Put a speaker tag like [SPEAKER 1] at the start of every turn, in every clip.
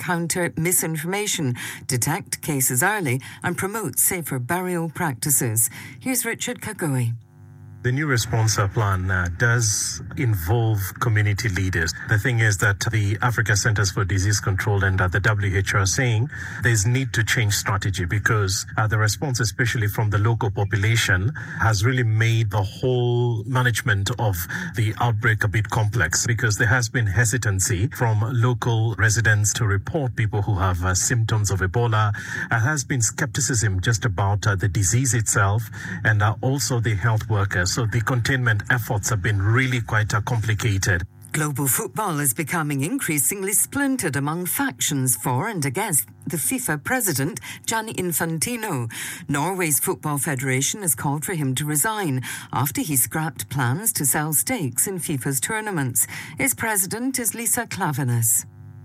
[SPEAKER 1] counter misinformation, detect cases early, and promote safer burial practices. Here's Richard Kagoi.
[SPEAKER 2] The new response plan does involve community leaders. The thing is that the Africa Centers for Disease Control and the WHO are saying there's need to change strategy because the response, especially from the local population, has really made the whole management of the outbreak a bit complex because there has been hesitancy from local residents to report people who have symptoms of Ebola. There has been skepticism just about the disease itself and also the health workers. So the containment efforts have been really quite complicated.
[SPEAKER 1] Global football is becoming increasingly splintered among factions for and against the FIFA president, Gianni Infantino. Norway's Football Federation has called for him to resign after he scrapped plans to sell stakes in FIFA's tournaments. Its president is Lisa Klaveness.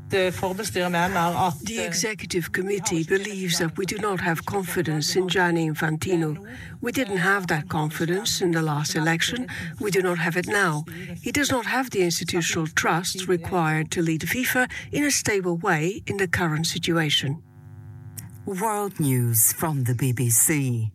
[SPEAKER 3] The executive committee believes that we do not have confidence in Gianni Infantino. We didn't have that confidence in the last election. We do not have it now. He does not have the institutional trust required to lead FIFA in a stable way in the current situation.
[SPEAKER 1] World News from the BBC.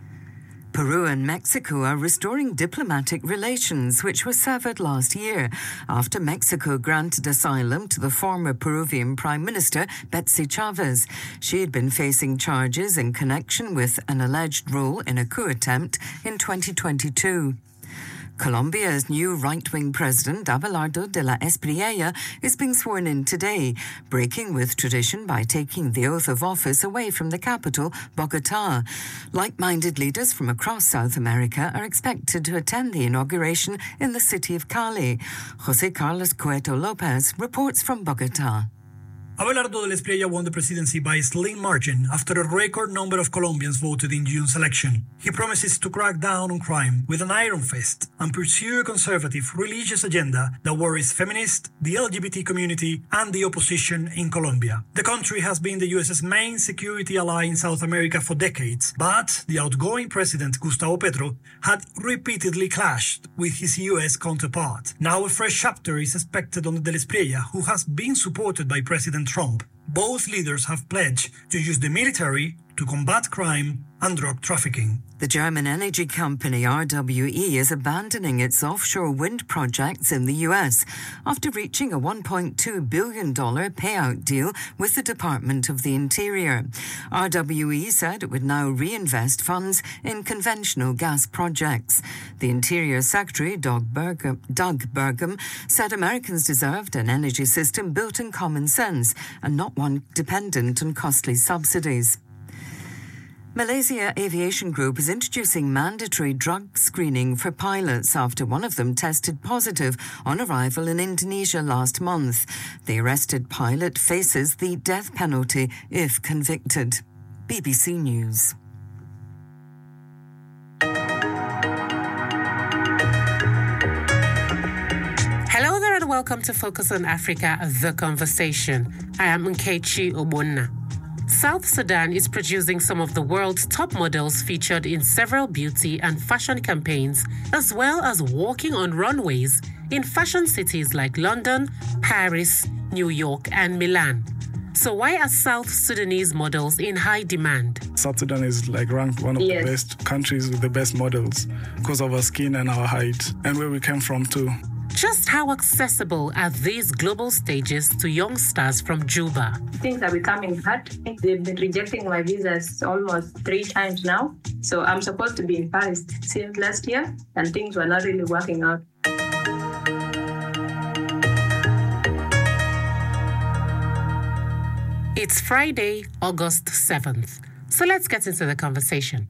[SPEAKER 1] Peru and Mexico are restoring diplomatic relations, which were severed last year after Mexico granted asylum to the former Peruvian Prime Minister, Betsy Chavez. She had been facing charges in connection with an alleged role in a coup attempt in 2022. Colombia's new right-wing president, Abelardo de la Espriella, is being sworn in today, breaking with tradition by taking the oath of office away from the capital, Bogotá. Like-minded leaders from across South America are expected to attend the inauguration in the city of Cali. José Carlos Cueto López reports from Bogotá.
[SPEAKER 4] Abelardo de la Espriella won the presidency by a slim margin after a record number of Colombians voted in June's election. He promises to crack down on crime with an iron fist and pursue a conservative religious agenda that worries feminists, the LGBT community, and the opposition in Colombia. The country has been the US's main security ally in South America for decades, but the outgoing president, Gustavo Petro, had repeatedly clashed with his US counterpart. Now a fresh chapter is expected on de la Espriella, who has been supported by President Trump. Both leaders have pledged to use the military to combat crime and drug trafficking.
[SPEAKER 1] The German energy company RWE is abandoning its offshore wind projects in the US after reaching a $1.2 billion payout deal with the Department of the Interior. RWE said it would now reinvest funds in conventional gas projects. The Interior Secretary, Doug Burgum, said Americans deserved an energy system built on common sense and not one dependent on costly subsidies. Malaysia Aviation Group is introducing mandatory drug screening for pilots after one of them tested positive on arrival in Indonesia last month. The arrested pilot faces the death penalty if convicted. BBC News.
[SPEAKER 5] Hello there and welcome to Focus on Africa, The Conversation. I am Nkechi Obonna. South Sudan is producing some of the world's top models featured in several beauty and fashion campaigns, as well as walking on runways in fashion cities like London, Paris, New York, and Milan. So why are South Sudanese models in high demand?
[SPEAKER 6] South Sudan is ranked one of the best countries with the best models because of our skin and our height and where we came from too.
[SPEAKER 5] Just how accessible are these global stages to young stars from Juba?
[SPEAKER 7] Things are becoming hard. They've been rejecting my visas almost 3 times now. So I'm supposed to be in Paris since last year, and things were not really working out.
[SPEAKER 5] It's Friday, August 7th. So let's get into the conversation.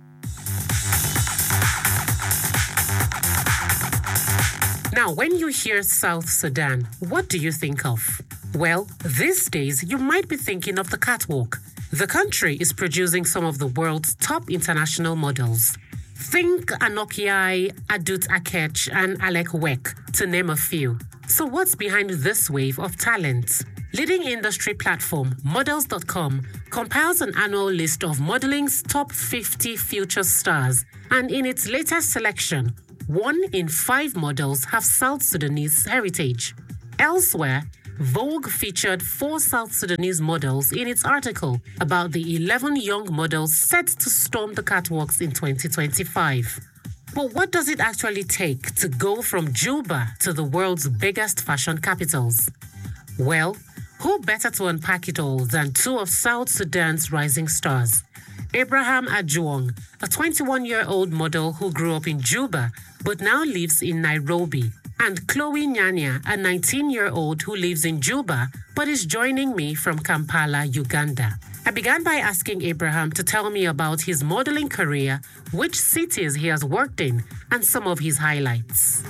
[SPEAKER 5] Now, when you hear South Sudan, what do you think of? Well, these days, you might be thinking of the catwalk. The country is producing some of the world's top international models. Think Anokiai, Adut Akech, and Alec Weck, to name a few. So what's behind this wave of talent? Leading industry platform Models.com compiles an annual list of modeling's top 50 future stars, and in its latest selection, 1 in 5 models have South Sudanese heritage. Elsewhere, Vogue featured 4 South Sudanese models in its article about the 11 young models set to storm the catwalks in 2025. But what does it actually take to go from Juba to the world's biggest fashion capitals? Well, who better to unpack it all than 2 of South Sudan's rising stars? Abraham Ajuong, a 21-year-old model who grew up in Juba but now lives in Nairobi, and Chloe Nyanya, a 19-year-old who lives in Juba but is joining me from Kampala, Uganda. I began by asking Abraham to tell me about his modeling career, which cities he has worked in, and some of his highlights.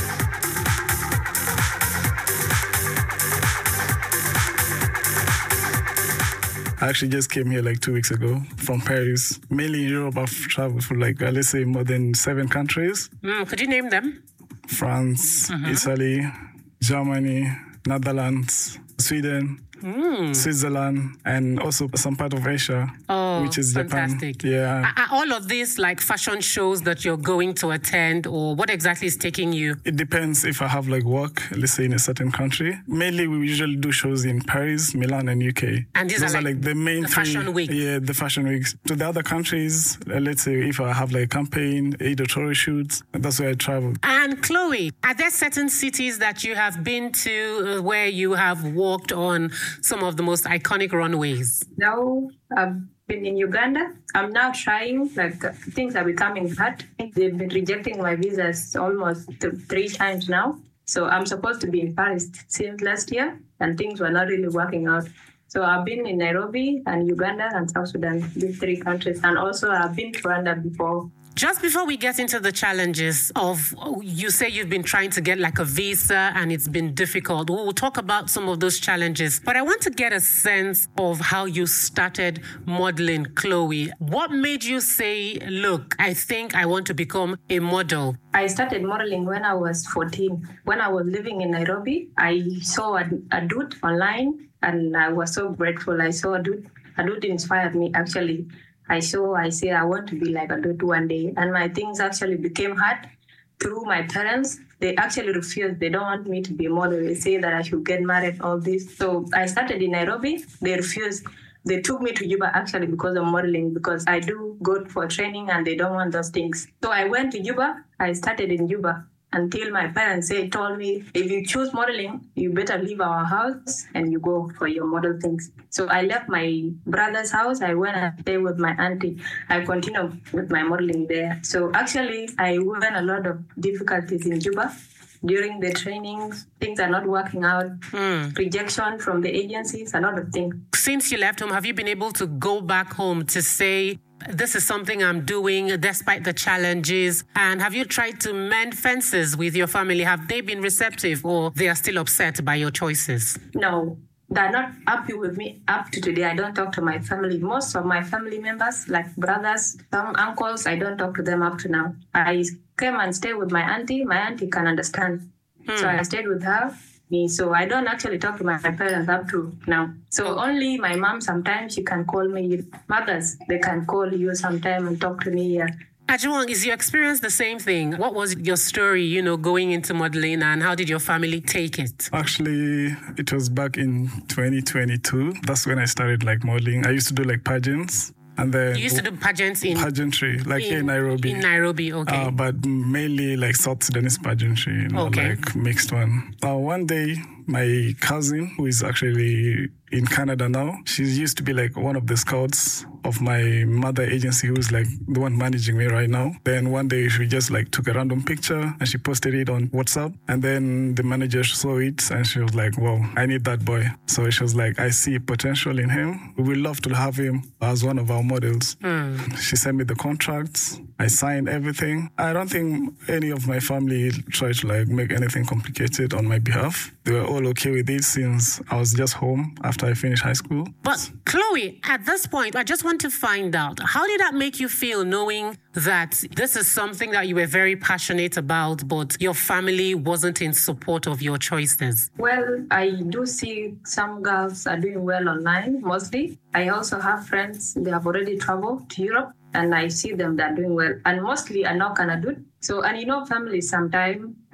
[SPEAKER 6] I actually just came here like 2 weeks ago from Paris. Mainly in Europe, I've traveled for like, let's say, more than 7 countries.
[SPEAKER 5] Could you name them?
[SPEAKER 6] France, Italy, Germany, Netherlands, Sweden, Switzerland, and also some part of Asia, which is
[SPEAKER 5] fantastic.
[SPEAKER 6] Japan. Yeah.
[SPEAKER 5] Are all of these like fashion shows that you're going to attend, or what exactly is taking you?
[SPEAKER 6] It depends if I have like work, let's say in a certain country. Mainly, we usually do shows in Paris, Milan, and UK.
[SPEAKER 5] And these are
[SPEAKER 6] like the main
[SPEAKER 5] the fashion weeks.
[SPEAKER 6] Yeah, the fashion weeks. To the other countries, let's say if I have like a campaign, editorial shoots, that's where I travel.
[SPEAKER 5] And Chloe, are there certain cities that you have been to where you have walked on some of the most iconic runways?
[SPEAKER 7] Now, I've been in Uganda. I'm now trying, things are becoming hard. They've been rejecting my visas almost 3 times now. So I'm supposed to be in Paris since last year, and things were not really working out. So I've been in Nairobi and Uganda and South Sudan, these 3 countries. And also I've been to Rwanda before.
[SPEAKER 5] Just before we get into the challenges of, you say you've been trying to get like a visa and it's been difficult. We'll talk about some of those challenges. But I want to get a sense of how you started modeling, Chloe. What made you say, look, I think I want to become a model?
[SPEAKER 7] I started modeling when I was 14. When I was living in Nairobi, I saw a dude online and I was so grateful. I saw a dude inspired me actually. I said, I want to be like a dude one day. And my things actually became hard through my parents. They actually refused. They don't want me to be a model. They say that I should get married, all this. So I started in Nairobi. They refused. They took me to Juba actually because of modeling, because I do go for training and they don't want those things. So I went to Juba. I started in Juba until my parents told me, if you choose modeling, you better leave our house and you go for your model things. So I left my brother's house. I went and stayed with my auntie. I continued with my modeling there. So actually, I went a lot of difficulties in Juba. During the trainings, things are not working out. Rejection from the agencies, a lot of things.
[SPEAKER 5] Since you left home, have you been able to go back home to say, this is something I'm doing despite the challenges? And have you tried to mend fences with your family? Have they been receptive, or they are still upset by your choices?
[SPEAKER 7] No, they're not happy with me up to today. I don't talk to my family. Most of my family members, like brothers, some uncles, I don't talk to them up to now. I came and stayed with my auntie. My auntie can understand. So I stayed with her. So I don't actually talk to my parents up to now. So only my mom, sometimes she can call me. Mothers, they can call you sometime and talk to me.
[SPEAKER 5] Ajuong, is your experience the same thing? What was your story, going into modeling, and how did your family take it?
[SPEAKER 6] Actually, it was back in 2022. That's when I started modeling. I used to do pageants. And then
[SPEAKER 5] you used to do pageants in
[SPEAKER 6] pageantry, here in Nairobi.
[SPEAKER 5] In Nairobi, okay.
[SPEAKER 6] But mainly South Sudanese pageantry, mixed one. One day, my cousin, who is actually in Canada now, she used to be one of the scouts of my mother agency, who's the one managing me right now. Then one day she just took a random picture and she posted it on WhatsApp. And then the manager saw it and she was like, wow, I need that boy. So she was like, I see potential in him. We would love to have him as one of our models. She sent me the contracts. I signed everything. I don't think any of my family tried to make anything complicated on my behalf. They were all okay with it since I was just home after I finished high school.
[SPEAKER 5] But Chloe, at this point, I just want to find out, how did that make you feel knowing that this is something that you were very passionate about, but your family wasn't in support of your choices?
[SPEAKER 7] Well, I do see some girls are doing well online, mostly. I also have friends, they have already traveled to Europe, and I see them, they're doing well. And mostly are not Canada. So, and families sometimes,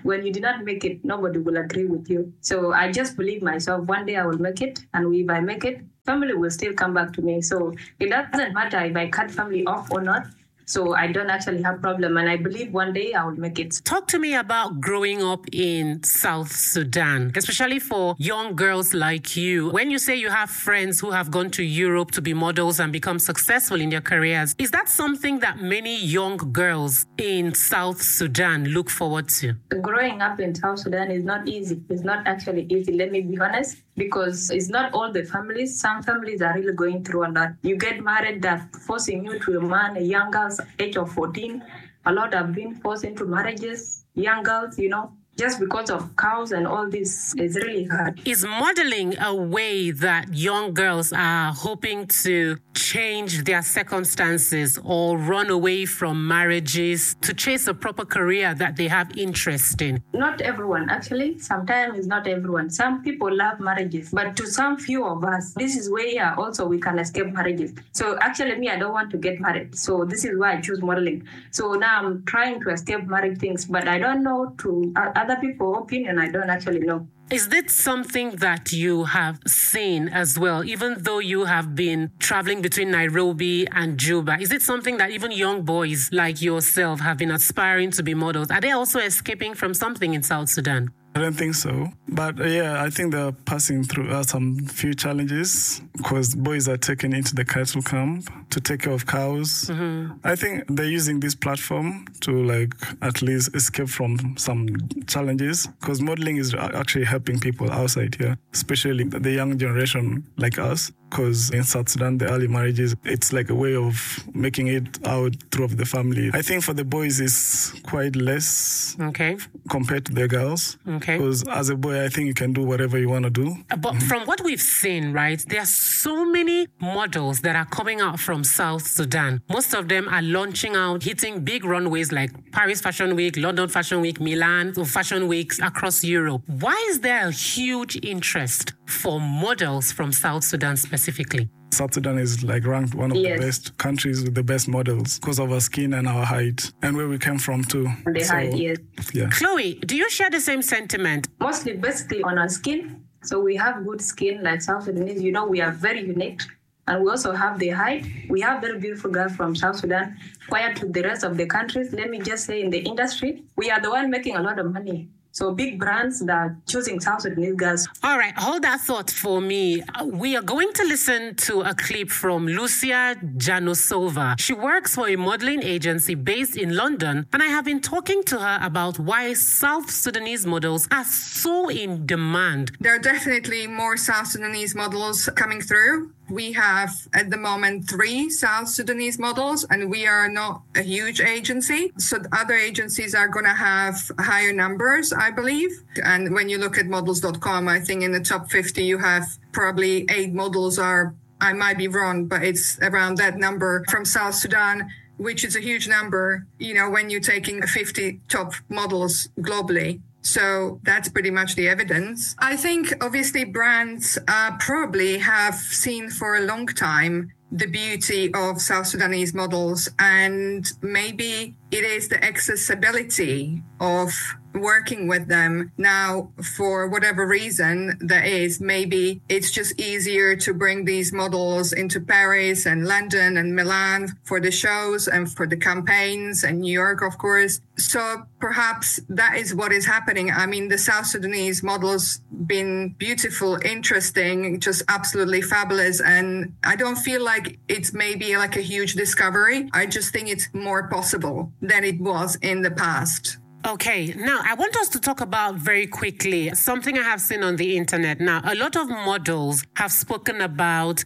[SPEAKER 7] when you did not make it, nobody will agree with you. So I just believe myself, one day I will make it. And if I make it, family will still come back to me. So it doesn't matter if I cut family off or not. So I don't actually have problem. And I believe one day I will make it.
[SPEAKER 5] Talk to me about growing up in South Sudan, especially for young girls like you. When you say you have friends who have gone to Europe to be models and become successful in their careers, is that something that many young girls in South Sudan look forward to?
[SPEAKER 7] Growing up in South Sudan is not easy. It's not actually easy, let me be honest, because it's not all the families. Some families are really going through a lot. You get married, they're forcing you to a man, a young girl's age of 14. A lot have been forced into marriages, young girls, just because of cows and all this is really hard.
[SPEAKER 5] Is modeling a way that young girls are hoping to change their circumstances or run away from marriages to chase a proper career that they have interest in?
[SPEAKER 7] Not everyone, actually. Sometimes it's not everyone. Some people love marriages, but to some few of us, this is where also we can escape marriages. So actually, me, I don't want to get married. So this is why I choose modeling. So now I'm trying to escape marriage things, but I don't know to other people's opinion. I don't actually know.
[SPEAKER 5] Is this something that you have seen as well, even though you have been traveling between Nairobi and Juba? Is it something that even young boys like yourself have been aspiring to be models? Are they also escaping from something in South Sudan?
[SPEAKER 6] I don't think so. But I think they're passing through some few challenges because boys are taken into the cattle camp to take care of cows. Mm-hmm. I think they're using this platform to at least escape from some challenges because modeling is actually helping people outside here, especially the young generation like us. Because in South Sudan, the early marriages, it's like a way of making it out through the family. I think for the boys, it's quite less compared to the girls. Because as a boy, I think you can do whatever you want to do.
[SPEAKER 5] But from what we've seen, right, there are so many models that are coming out from South Sudan. Most of them are launching out, hitting big runways like Paris Fashion Week, London Fashion Week, Milan Fashion Weeks across Europe. Why is there a huge interest for models from South Sudan specifically?
[SPEAKER 6] South Sudan is ranked one of the best countries with the best models because of our skin and our height and where we came from too.
[SPEAKER 7] The height, yes.
[SPEAKER 6] Yeah.
[SPEAKER 5] Chloe, do you share the same sentiment?
[SPEAKER 7] Mostly, basically on our skin. So we have good skin like South Sudanese. We are very unique. And we also have the height. We have very beautiful girls from South Sudan. Compared to the rest of the countries, let me just say in the industry, we are the one making a lot of money. So big brands that are choosing South Sudanese girls.
[SPEAKER 5] All right, hold that thought for me. We are going to listen to a clip from Lucia Janosova. She works for a modeling agency based in London, and I have been talking to her about why South Sudanese models are so in demand.
[SPEAKER 8] There are definitely more South Sudanese models coming through. We have, at the moment, 3 South Sudanese models, and we are not a huge agency. So the other agencies are going to have higher numbers, I believe. And when you look at models.com, I think in the top 50, you have probably 8 models I might be wrong, but it's around that number from South Sudan, which is a huge number, when you're taking 50 top models globally. So that's pretty much the evidence. I think obviously brands probably have seen for a long time the beauty of South Sudanese models, and maybe it is the accessibility of working with them now. For whatever reason there is, maybe it's just easier to bring these models into Paris and London and Milan for the shows and for the campaigns, and New York, of course. So perhaps that is what is happening. I mean, the South Sudanese models been beautiful, interesting, just absolutely fabulous. And I don't feel like it's maybe like a huge discovery. I just think it's more possible than it was in the past.
[SPEAKER 5] Okay, now I want us to talk about very quickly something I have seen on the internet. Now, a lot of models have spoken about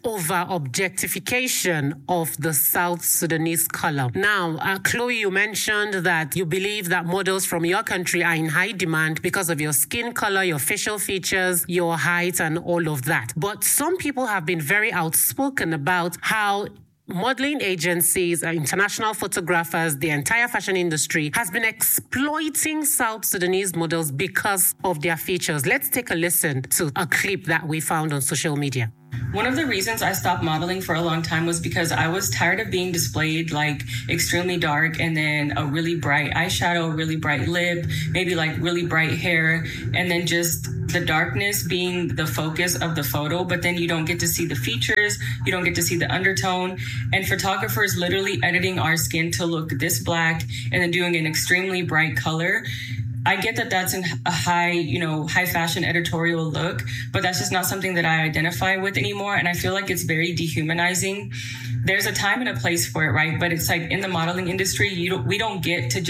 [SPEAKER 5] over-objectification of the South Sudanese color. Now, Chloe, you mentioned that you believe that models from your country are in high demand because of your skin color, your facial features, your height, and all of that. But some people have been very outspoken about how modeling agencies, international photographers, the entire fashion industry has been exploiting South Sudanese models because of their features. Let's take a listen to a clip that we found on social media.
[SPEAKER 9] One of the reasons I stopped modeling for a long time was because I was tired of being displayed like extremely dark and then a really bright eyeshadow, a really bright lip, maybe like really bright hair, and then just the darkness being the focus of the photo, but then you don't get to see the features, you don't get to see the undertone. And photographers literally editing our skin to look this black and then doing an extremely bright color. I get that that's a high fashion editorial look, but that's just not something that I identify with anymore. And I feel like it's very dehumanizing. There's a time and a place for it, right? But it's like in the modeling industry, we don't get to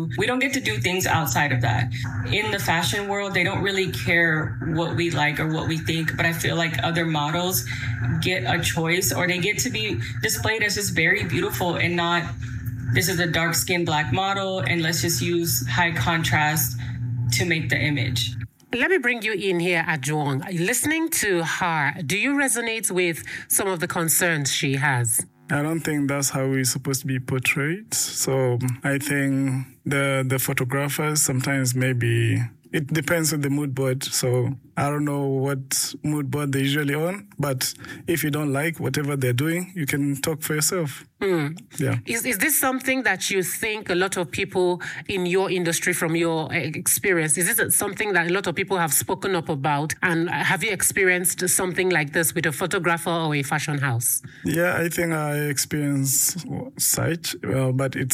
[SPEAKER 9] do things outside of that. In the fashion world, they don't really care what we like or what we think. But I feel like other models get a choice, or they get to be displayed as just very beautiful and not, this is a dark-skinned black model, and let's just use high contrast to make the image.
[SPEAKER 5] Let me bring you in here, Ajuong. Listening to her, do you resonate with some of the concerns she has?
[SPEAKER 6] I don't think that's how we're supposed to be portrayed. So I think the photographers sometimes maybe... It depends on the mood board. So I don't know what mood board they're usually on, but if you don't like whatever they're doing, you can talk for yourself. Yeah.
[SPEAKER 5] Is this something that you think a lot of people in your industry, from your experience, is this something that a lot of people have spoken up about? And have you experienced something like this with a photographer or a fashion house?
[SPEAKER 6] Yeah, I think I experienced such, but it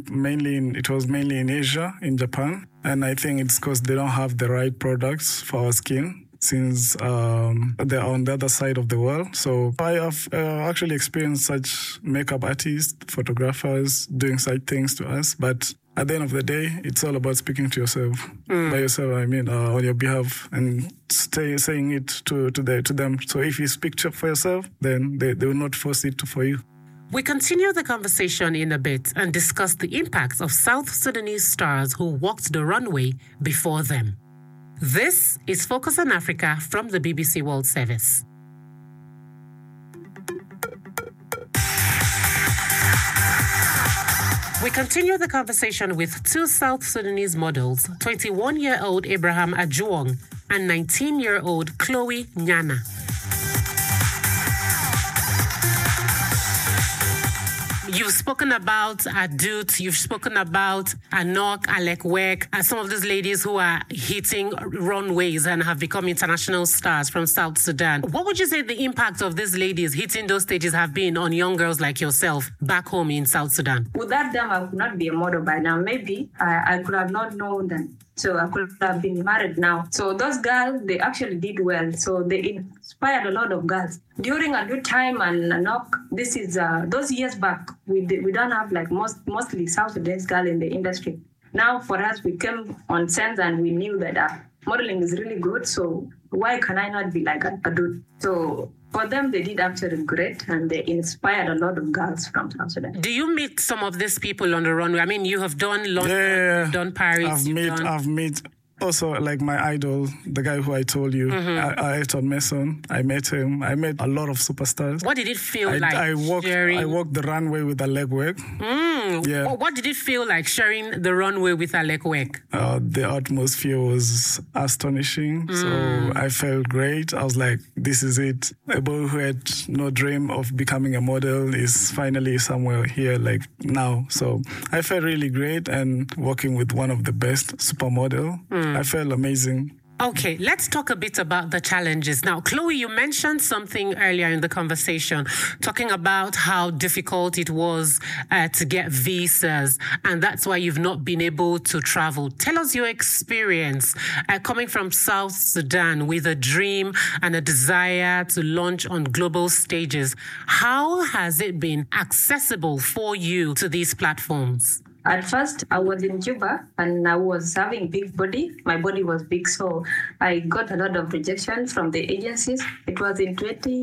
[SPEAKER 6] was mainly in Asia, in Japan. And I think it's because they don't have the right products for our skin, since they're on the other side of the world. So I have actually experienced such makeup artists, photographers doing such things to us. But at the end of the day, it's all about speaking to yourself. By yourself, I mean, on your behalf, and saying it to them. So if you speak for yourself, then they will not force it for you.
[SPEAKER 5] We continue the conversation in a bit and discuss the impacts of South Sudanese stars who walked the runway before them. This is Focus on Africa from the BBC World Service. We continue the conversation with two South Sudanese models, 21-year-old Abraham Ajuong and 19-year-old Chloe Nyana. You've spoken about Adut, you've spoken about Anok, Alekwek, and some of these ladies who are hitting runways and have become international stars from South Sudan. What would you say the impact of these ladies hitting those stages have been on young girls like yourself back home in South Sudan?
[SPEAKER 7] Without them, I would not be a model by now. Maybe I could have not known them. So I could have been married now. So those girls, they actually did well. So they inspired a lot of girls. During a good time and Anok, this is those years back, we don't have like mostly South Sudanese girls in the industry. Now for us, we came on sense and we knew that modeling is really good. So why can I not be like a dude? So for them, they did actually great, and they inspired a lot of girls from South Sudan.
[SPEAKER 5] Do you meet some of these people on the runway? I mean, you have done London, you've done Paris.
[SPEAKER 6] I've met also, like my idol, the guy who I told you, Ayrton Mason. I met him. I met a lot of superstars.
[SPEAKER 5] What did it feel like?
[SPEAKER 6] I walked the runway with Alekwek.
[SPEAKER 5] Yeah. What did it feel like sharing the runway with Alekwek?
[SPEAKER 6] The atmosphere was astonishing. So I felt great. I was like, this is it. A boy who had no dream of becoming a model is finally somewhere here, like now. So I felt really great, and working with one of the best supermodel. I felt amazing.
[SPEAKER 5] Okay, let's talk a bit about the challenges. Now, Chloe, you mentioned something earlier in the conversation, talking about how difficult it was to get visas, and that's why you've not been able to travel. Tell us your experience coming from South Sudan with a dream and a desire to launch on global stages. How has it been accessible for you to these platforms?
[SPEAKER 7] At first, I was in Juba and I was having big body. My body was big, so I got a lot of rejection from the agencies. It was in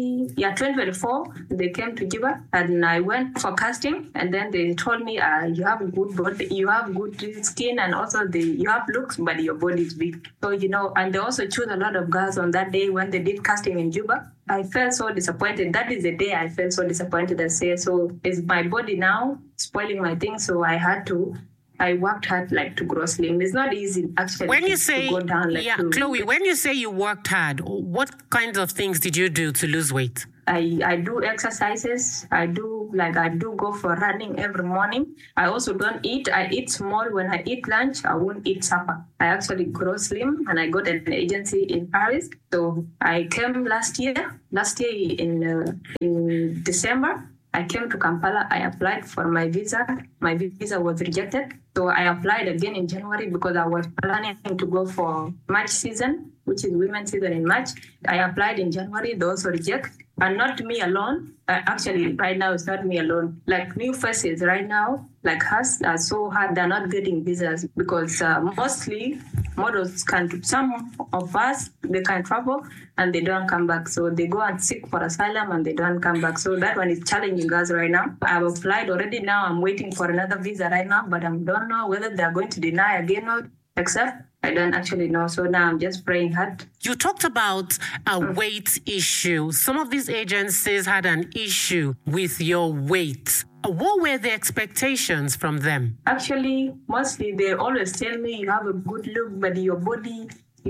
[SPEAKER 7] 2024. They came to Juba and I went for casting, and then they told me, you have a good body, you have good skin, and also you have looks, but your body is big. So, and they also chose a lot of girls on that day when they did casting in Juba. I felt so disappointed. That is the day I felt so disappointed. I say, so is my body now spoiling my things? So I had to I worked hard like to grow slim. It's not easy actually.
[SPEAKER 5] When you say,
[SPEAKER 7] to go down, like
[SPEAKER 5] Chloe, when you say you worked hard, what kinds of things did you do to lose weight?
[SPEAKER 7] I do exercises. I do go for running every morning. I also don't eat. I eat small. When I eat lunch, I won't eat supper. I actually grow slim, and I got an agency in Paris. So I came last year in December. I came to Kampala. I applied for my visa. My visa was rejected. So I applied again in January because I was planning to go for March season, which is women's season in March. I applied in January. They also reject. And not me alone. Actually, right now, it's not me alone. Like new faces right now, like us, are so hard. They're not getting visas because mostly models some of us, they can travel and they don't come back. So they go and seek for asylum and they don't come back. So that one is challenging us right now. I've applied already now. I'm waiting for another visa right now, but I don't know whether they're going to deny again or accept. I don't actually know. So now I'm just praying hard.
[SPEAKER 5] You talked about a weight issue. Some of these agencies had an issue with your weight. What were the expectations from them?
[SPEAKER 7] Actually, mostly they always tell me you have a good look, but your body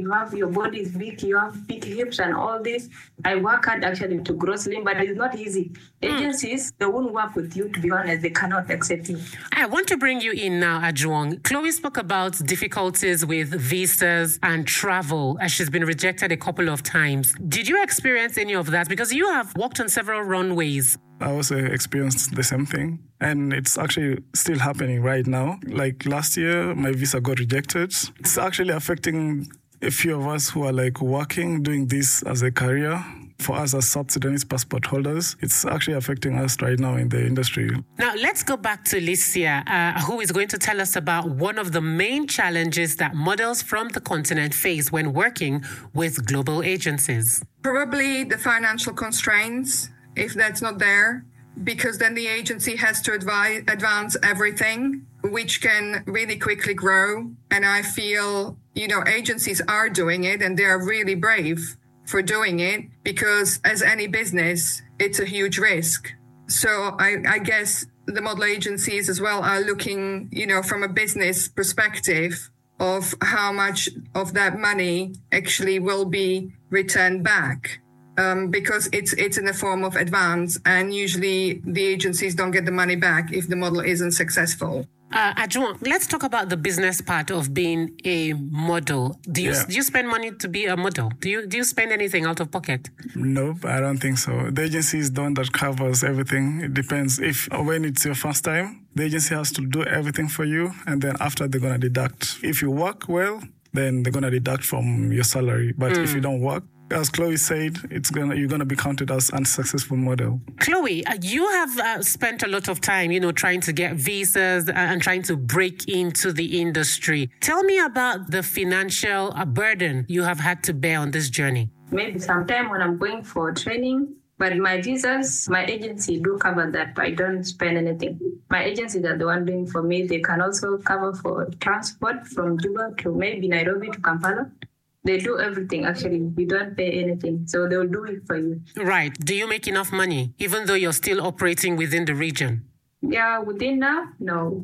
[SPEAKER 7] is big, you have big hips and all this. I work hard actually to grow slim, but it's not easy. Agencies, they won't work with you, to be honest. They cannot accept you.
[SPEAKER 5] I want to bring you in now, Ajuwon. Chloe spoke about difficulties with visas and travel, as she's been rejected a couple of times. Did you experience any of that? Because you have walked on several runways.
[SPEAKER 6] I also experienced the same thing. And it's actually still happening right now. Like last year, my visa got rejected. It's actually affecting a few of us who are like working, doing this as a career. For us as South Sudanese passport holders, it's actually affecting us right now in the industry.
[SPEAKER 5] Now, let's go back to Licia, who is going to tell us about one of the main challenges that models from the continent face when working with global agencies.
[SPEAKER 8] Probably the financial constraints, if that's not there, because then the agency has to advance everything, which can really quickly grow. And I feel, agencies are doing it and they are really brave for doing it because as any business, it's a huge risk. So I guess the model agencies as well are looking, from a business perspective of how much of that money actually will be returned back. Because it's in the form of advance, and usually the agencies don't get the money back if the model isn't successful.
[SPEAKER 5] Ajuwon, let's talk about the business part of being a model. Do you spend money to be a model? Do you spend anything out of pocket?
[SPEAKER 6] Nope, I don't think so. The agency is the one that covers everything. It depends. When it's your first time, the agency has to do everything for you, and then after they're gonna deduct. If you work well, then they're gonna deduct from your salary. But if you don't work, as Chloe said, you're gonna be counted as unsuccessful model.
[SPEAKER 5] Chloe, you have spent a lot of time, trying to get visas and trying to break into the industry. Tell me about the financial burden you have had to bear on this journey.
[SPEAKER 7] Maybe sometime when I'm going for training, but my visas, my agency do cover that. I don't spend anything. My agency are the one doing for me. They can also cover for transport from Juba to maybe Nairobi to Kampala. They do everything, actually. You don't pay anything. So they'll do it for you.
[SPEAKER 5] Right. Do you make enough money, even though you're still operating within the region?
[SPEAKER 7] Yeah, within now, no.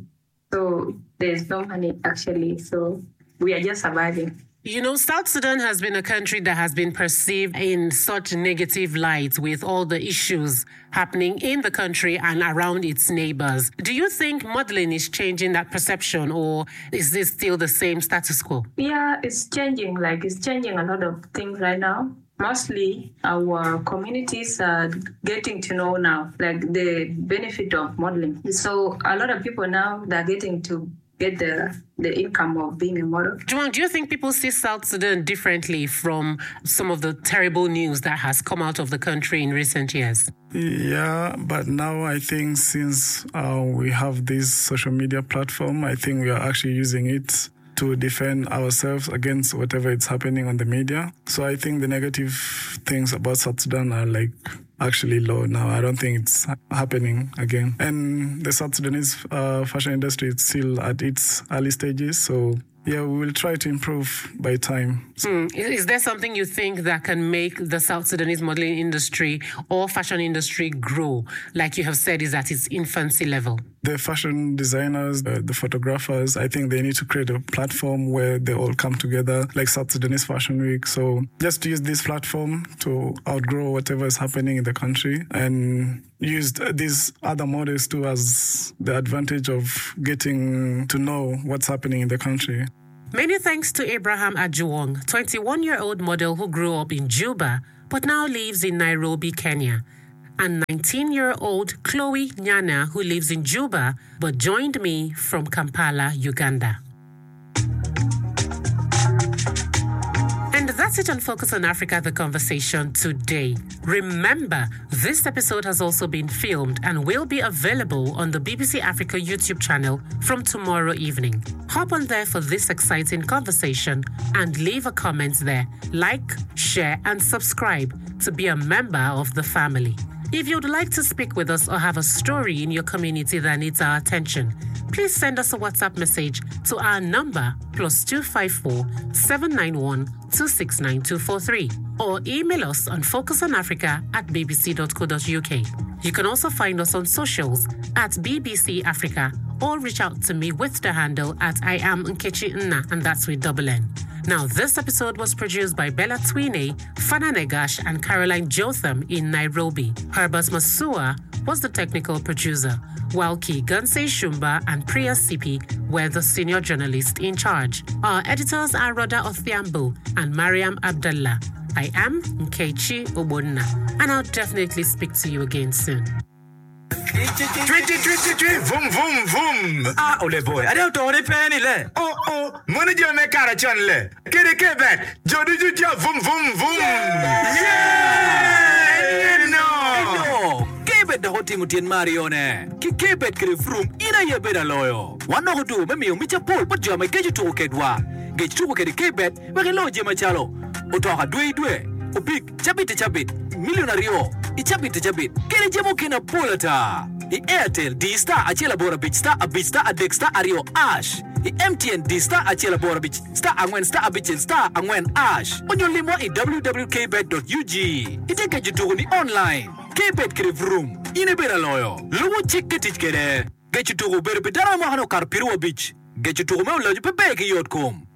[SPEAKER 7] So there's no money, actually. So we are just surviving.
[SPEAKER 5] South Sudan has been a country that has been perceived in such negative light with all the issues happening in the country and around its neighbors. Do you think modeling is changing that perception, or is this still the same status quo?
[SPEAKER 7] Yeah, it's changing. It's changing a lot of things right now. Mostly our communities are getting to know now, the benefit of modeling. So a lot of people now, they're getting to get the income of being a model.
[SPEAKER 5] Ajuwon, do you think people see South Sudan differently from some of the terrible news that has come out of the country in recent years?
[SPEAKER 6] Yeah, but now I think since we have this social media platform, I think we are actually using it to defend ourselves against whatever is happening on the media. So I think the negative things about South Sudan are actually low now. I don't think it's happening again. And the South Sudanese fashion industry is still at its early stages. So Yeah, we will try to improve by time.
[SPEAKER 5] Is there something you think that can make the South Sudanese modeling industry or fashion industry grow? Like you have said, is at its infancy level.
[SPEAKER 6] The fashion designers, the photographers, I think they need to create a platform where they all come together, like South Sudanese Fashion Week. So just use this platform to outgrow whatever is happening in the country and use these other models too as the advantage of getting to know what's happening in the country.
[SPEAKER 5] Many thanks to Abraham Ajuong, 21-year-old model who grew up in Juba but now lives in Nairobi, Kenya, and 19-year-old Chloe Nyana, who lives in Juba but joined me from Kampala, Uganda. And that's it on Focus on Africa, the conversation today. Remember, this episode has also been filmed and will be available on the BBC Africa YouTube channel from tomorrow evening. Hop on there for this exciting conversation and leave a comment there. Like, share, and subscribe to be a member of the family. If you'd like to speak with us or have a story in your community that needs our attention, please send us a WhatsApp message to our number +254 791 269 243 or email us on focusonafrica@bbc.co.uk. You can also find us on socials at BBC Africa or reach out to me with the handle at I am Nkechi Nna, and that's with double N. Now, this episode was produced by Bella Twine, Fana Negash, and Caroline Jotham in Nairobi. Herbert Masua was the technical producer, while Kiganse Shumba and Priya Sipi were the senior journalists in charge. Our editors are Rhoda Othiambo and Mariam Abdallah. I am Nkechi Obonna, and I'll definitely speak to you again soon.
[SPEAKER 10] Vum vum vum. Ah, ole boy. Ade to ore penny le. Oh, money je me kara chan le. Kere kebe. Jodu ju vum vum vum. Yeah! No. Kebe da hoti mutien Marione. Ki kebe kere frum ina ye beda loyo. Wano hodu me mi umicha pol but jo me keju to kedwa. Geju to kede kebe we lo je machalo. Otoka dwe. Opik chabit. Millionario. Ichabit. Kere jemo kena polata. I Airtel D-Star achela bora beach star a beach star a deck star ario ash. I MTN D-Star achela bora beach star angwen star a beach star angwen ash. Onyo limo I www.kbet.ug. Iteke jutugu ni online. Kbet kere vroom. Ine bera loyo. Luwo chik ketich kere. Gechutugu bere bedara mohano karpiruwa beach. Gechutugu meo loju pepeke yotkom.